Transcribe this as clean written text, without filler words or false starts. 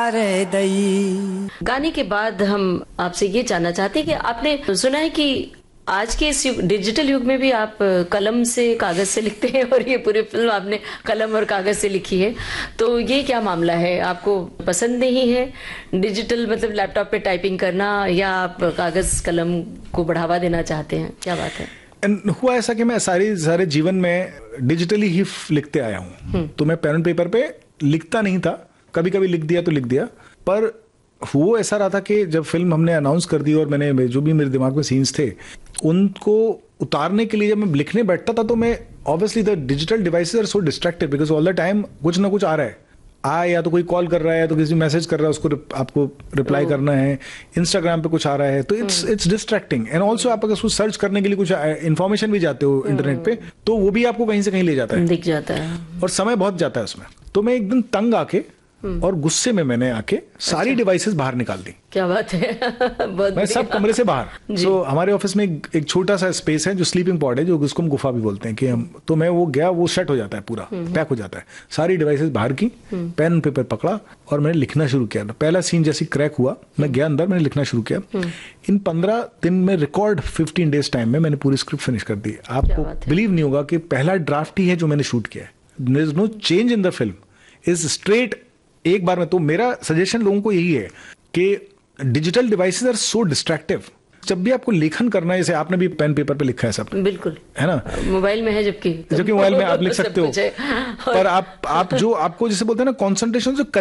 रे दई। गाने के बाद हम आपसे ये जानना चाहते हैं कि आपने सुना है कि आज के इस डिजिटल युग में भी आप कलम से कागज से लिखते हैं और ये पूरी फिल्म आपने कलम और कागज से लिखी है, तो ये क्या मामला है? आपको पसंद नहीं है डिजिटल, मतलब लैपटॉप पे टाइपिंग करना, या आप कागज कलम को बढ़ावा देना चाहते हैं? क्या बात है? हुआ ऐसा कि मैं सारे जीवन में डिजिटली ही लिखते आया हूँ, तो मैं पेन एंड पेपर पे लिखता नहीं था, कभी कभी लिख दिया तो लिख दिया। पर वो ऐसा रहा था कि जब फिल्म हमने अनाउंस कर दी और मैंने जो भी मेरे दिमाग में सीन्स थे उनको उतारने के लिए जब मैं लिखने बैठता था, तो मैं obviously the digital devices are so distracted because all the time कुछ ना कुछ आ रहा है, या तो कोई कॉल कर रहा है, या तो किसी मैसेज कर रहा है, उसको आपको रिप्लाई करना है, इंस्टाग्राम पे कुछ आ रहा है, तो इट्स डिस्ट्रैक्टिंग। एंड ऑल्सो आप अगर उसको सर्च करने के लिए कुछ इन्फॉर्मेशन भी जाते हो इंटरनेट पे, तो वो भी आपको कहीं से कहीं ले जाता है, दिख जाता है, और समय बहुत जाता है उसमें। तो मैं एक दिन तंग आके और गुस्से में मैंने आके सारी डिवाइसेस बाहर निकाल दी। क्या बात है। बहुत मैं सब कमरे से बाहर। सो हमारे ऑफिस में एक छोटा सा स्पेस है जो स्लीपिंग पॉड है, जो उसको हम गुफा भी बोलते हैं कि हम, तो मैं वो गया, वो सेट हो जाता है, पूरा पैक हो जाता है, सारी डिवाइसेस बाहर की, पेन पेपर पकड़ा और मैंने लिखना शुरू किया। पहला सीन जैसे क्रैक हुआ, मैं गया अंदर, मैंने लिखना शुरू किया। इन 15 दिन में रिकॉर्ड 15 डेज टाइम में मैंने पूरी स्क्रिप्ट फिनिश कर दी। आपको बिलीव नहीं होगा कि पहला ड्राफ्ट ही है जो मैंने शूट किया है। There is no change in the film, is straight एक बार में। तो मेरा सजेशन लोगों को यही है कि digital devices are so destructive. जब भी आपको लेखन करना है, जैसे आपने भी पेन पेपर पे लिखा है सब, बिल्कुल है ना, मोबाइल में है, जबकि मोबाइल में आप लिख सकते हो, पर आप जो आपको जैसे बोलते हैं ना, कॉन्सेंट्रेशन, जो